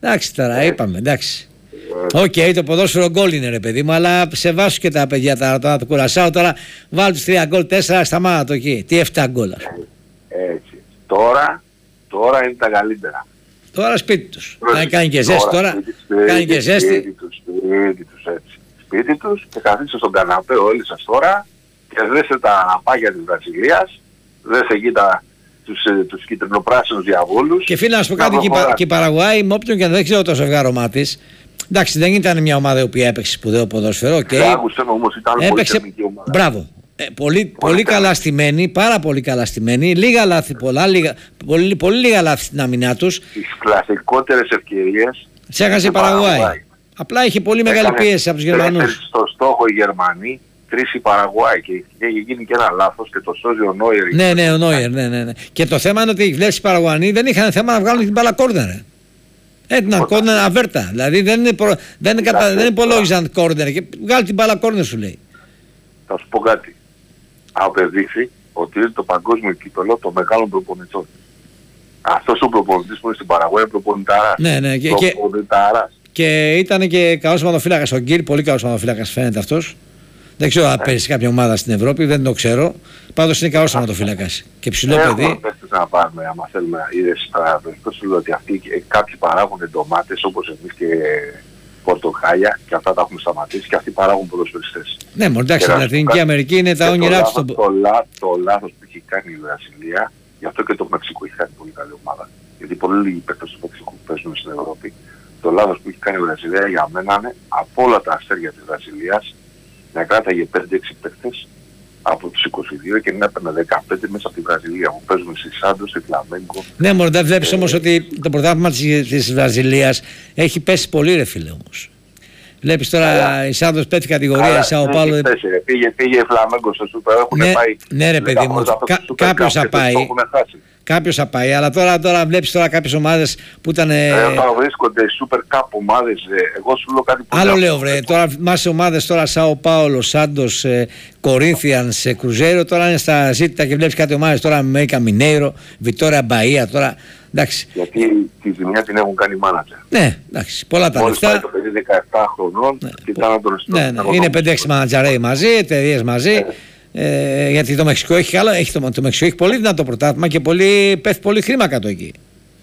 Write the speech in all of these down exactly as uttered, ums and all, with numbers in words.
Εντάξει τώρα, είπαμε, εντάξει. Οκ, okay, το ποδόσφαιρο γκολ είναι ρε παιδί μου, αλλά σε βάσου και τα παιδιά τώρα, τώρα το κουρασάω τώρα. Βάλει του τρία γκολ, τέσσερα, σταμάτα το εκεί. Τι εφτά γκολ. Έτσι. Τώρα, τώρα είναι τα καλύτερα. Τώρα σπίτι τους. Αν κάνει και ζέστη τώρα. Σπίτι, σπίτι, κάνει και ζέστη. Σπίτι τους, σπίτι τους έτσι. Σπίτι τους και καθίστε στον καναπέ όλοι σας τώρα και δέστε τα πάγια της Βραζιλίας. Δέστε εκεί τα, τους, τους κυτρινοπράσινους διαβόλους. Και φίλε να σου πω κάτι, και η Παραγουάη με όποιον και δεν ξέρω το ζευγάρωμά της. Εντάξει, δεν ήταν μια ομάδα η οποία έπαιξε σπουδαίο ποδόσφαιρο. Okay. Όμως ήταν έπαιξε... πολύ ομάδα. Μπράβο. Ε, πολύ, πολύ, πολύ καλά στημένη, πάρα πολύ καλά στημένη. Λίγα λάθη πολλά, λίγα, πολύ, πολύ λίγα λάθη στην άμυνά τους. Τις κλασικότερες ευκαιρίες τις έχασε η Παραγουάη. Απλά είχε πολύ μεγάλη έκανε, πίεση από τους Γερμανούς. Στο στόχο οι Γερμανοί, τρεις η Παραγουάη και είχε γίνει και ένα λάθος και το σώζει ο Νόιερ. Ναι, ναι, ο Νόιερ, ναι, ναι, ναι. Και το θέμα είναι ότι βλέπεις οι Παραγουανοί δεν είχαν θέμα να βγάλουν την μπάλα κόρνερ. Έτειναν κόρνερ αβέρτα. Δηλαδή δεν, προ... δεν, κατα... δεν υπολόγιζαν κόρνερ και βγάλει την μπάλα κόρνερ σου λέει. Θα σου πω κάτι. Απεδείχθη ότι είναι το παγκόσμιο κύπελλο των μεγάλων προπονητών. Αυτός ο προπονητής που είναι στην Παραγουάη είναι προπονητάρας. Ναι, ναι. Και, προπονητάρας. Και ήταν και καλός σωματοφύλακας ο Γκίρ, πολύ καλός σωματοφύλακας φαίνεται αυτός. Δεν ξέρω αν παίζει κάποια ομάδα στην Ευρώπη, δεν το ξέρω. Πάντως είναι καλός σωματοφύλακας. Και ψηλό παιδί. Έχουμε παίχτες να πάρουμε, άμα θέλουμε, είδες τώρα, σου λέω ότι αυτοί κάποιοι παράγουν ντομάτες όπως εμείς και πορτοκάλια και αυτά τα έχουμε σταματήσει και αυτοί παράγουν ποδοσφαιριστές. Ναι, μόνο εντάξει, στην Λατινική Αμερική είναι τα όνειρά τους. Το, το, λά, το λάθος που έχει κάνει η Βραζιλία, γι' αυτό και το Μεξικό έχει κάνει πολύ καλή ομάδα. Γιατί πολύ λίγοι παίκτες του Μεξικού παίζουν στην Ευρώπη. Το λάθος που έχει κάνει η Βραζιλία για μένα είναι από όλα τα αστέρια της Βραζιλίας να κράταγε πέντε έξι παίκτες από τους είκοσι δύο και να έπαιρνε δεκαπέντε μέσα από τη Βραζιλία που παίζουν στη Σάντο, στη Φλαμέγκο. Ναι, μόνο δεν βλέπεις ε, όμως ότι το πρωτάθλημα της, της Βραζιλίας έχει πέσει πολύ ρε φίλε όμως. Βλέπεις τώρα η Σάντος πέφτει κατηγορία, η Σάο Πάολο... Πήγε, πήγε η Φλαμέγκο στο Σούπερ, έχουν ναι, πάει... Ναι ρε παιδί μου, κάποιος θα πάει. Κάποιος θα πάει, αλλά τώρα, τώρα βλέπεις τώρα κάποιες ομάδες που ήταν... Ε, όταν βρίσκονται Super Cup ομάδες, ε, εγώ σου λέω κάτι που... Άλλο λέω βρε, τώρα μάσε ομάδες τώρα Σάο Πάολο, Σάντος, ε, Κορίνθιανς, ε, Κρουζέιρο, τώρα είναι στα ζήτητα και βλέπεις κάτι ομάδες τώρα Μέικα Μινέιρο, Βιτόρια Μπαΐα, τώρα... Εντάξει. Γιατί τη ζημιά την έχουν κάνει μάνατζερ. Ναι, εντάξει, πολλά τα λεφτά. Μόλις πάει το παιδί δεκαεπτά χρονών ναι. και ήταν να τον ναι, ναι. Είναι πέντε έξι μάνατζαρέοι μαζί, εταιρείες μαζί. Ε. Ε, γιατί το Μεξικό έχει καλό, έχει το, το Μεξικό έχει πολύ δυνατό πρωτάθλημα και πολύ, πέφτει πολύ χρήμα κάτω εκεί.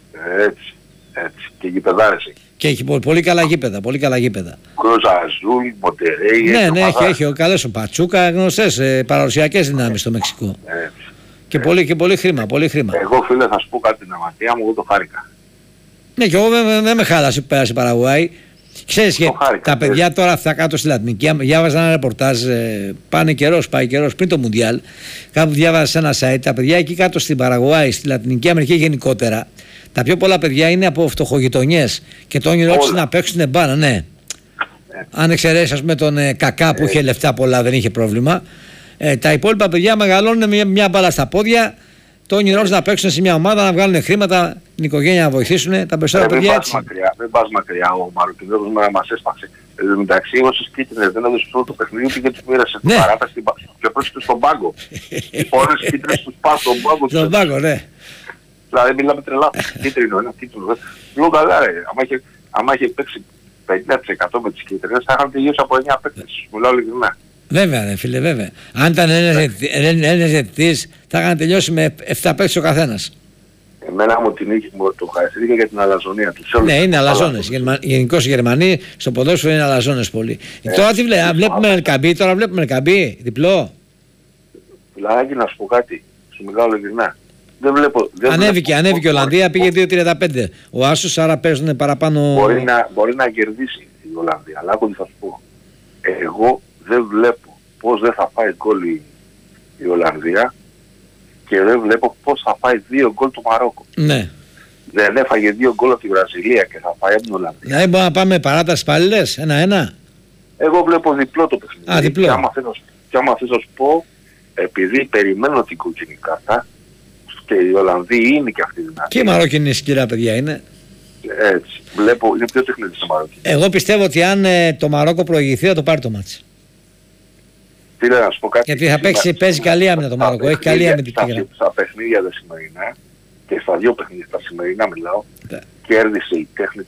Έτσι, έτσι. Και γηπεδάρες έχει. Και έχει πολύ, πολύ καλά γήπεδα, πολύ καλά γήπεδα. Κρούζα Αζούλ, Μοντερέι. Ναι, ναι, έχει, έχει ο καλές ο Πατσούκα, γνωστές ε, παραδοσιακές δυνάμεις στο Μεξικό. Έτσι. Και, έτσι. Πολύ, και πολύ χρήμα, πολύ χρήμα. Εγώ φίλε θα σου πω κάτι την αματία μου, εγώ το χάρηκα. Ναι, και εγώ δεν με, με χάλασε που πέρασε η Παραγουάη. Ξέρεις και τα παιδιά έτσι. Τώρα θα κάτω στη Λατινική, διάβαζα ένα ρεπορτάζ, ε, πάνε καιρός, πάει καιρός πριν το Μουντιάλ, κάπου διάβαζα σε ένα site, τα παιδιά εκεί κάτω στην Παραγουάη, στη Λατινική Αμερική γενικότερα, τα πιο πολλά παιδιά είναι από φτωχογειτονιές και το όνειρό τους να παίξουν μπάνα, ναι. Ε. Αν εξαιρέσεις ας πούμε τον ε, Κακά που ε. είχε λεφτά πολλά, δεν είχε πρόβλημα, ε, τα υπόλοιπα παιδιά μεγαλώνουν μια, μια μπάλα στα πόδια. Το όνειρό τους να παίξουν σε μια ομάδα, να βγάλουν χρήματα, την οικογένεια να βοηθήσουν, τα περισσότερα ε, παιδιά έτσι. Μακριά, δεν πας μακριά, ο Μαροκινός μας έσπαξε. Εν τω μεταξύ όσες κίτρινες δεν έδωσε πρώτο παιχνίδι πήγε τους μοίρασε στην παράταση και πρόσθετο στον πάγκο. Οι πόνες κίτρινες τους πας στον πάγκο. Στον πάγκο, ναι. Δηλαδή μιλάμε τρελά. Κίτρινο, ένα κίτρινο. Λέω καλά ρε, άμα είχε παίξει πενήντα τοις εκατό με τις κίτρινες θα είχαν τελειώσει από εννιά παίκτες. Μιλάω ειλικρινά. Βέβαια, ρε φίλε, βέβαια. Αν ήταν ένας διαιτητής, θα είχαν τελειώσει με επτά παίκτες ο καθένας. Εμένα μου την είχε, μου το χαρακτηρίζει για την αλαζονία του. Ναι, είναι αλαζόνες. Γερμα... Γενικώς οι Γερμανοί στο ποδόσφαιρο είναι αλαζόνες πολύ. Ε, τώρα τι βλέ... βλέπουμε Ελκαμπή, τώρα βλέπουμε Ελκαμπή, διπλό. Φιλαράκι να σου πω κάτι, σου μιλάω ειλικρινά. Δεν βλέπω, δεν ανέβηκε, βλέπω, ανέβηκε η Ολλανδία, πήγε δύο τριάντα πέντε. Ο Άσος, άρα παίζουν παραπάνω... Μπορεί να, μπορεί να κερδίσει η Ολλανδία, αλλά άκου τι θα σου πω. Εγώ δεν βλέπω πώς δεν θα φάει γκολ η, η Ολλανδία και δεν βλέπω πώς θα φάει δύο γκολ το Μαρόκο. Ναι. Δεν έφαγε δύο γκολ από τη Βραζιλία και θα φάει από την Ολλανδία. Δηλαδή μπορούμε να πάμε παράταση πάλι λες, ένα-ένα. Εγώ βλέπω διπλό το παιχνίδι. Α, διπλό. Και άμα θέλω, και άμα θέλω να σου πω, επειδή περιμένω την κόκκινη κάρτα και οι Ολλανδοί είναι και αυτοί δυνατοί. Και οι Μαρόκοι είναι σκληρά παιδιά είναι. Έτσι. Βλέπω, είναι πιο τεχνητή στο Μαρόκο. Εγώ πιστεύω ότι αν ε, το Μαρόκο προηγηθεί θα το πάρει το μάτς. Τι λέω να σου πω κάτι. Γιατί θα παίξει, παίζει καλή άμυνα το Μαρόκο. Έχει καλή αμυντική γραμμή. Στα παιχνίδια τα σημερινά και στα δύο παιχνίδια τα σημερινά μιλάω, yeah. κέρδισε η τέχνη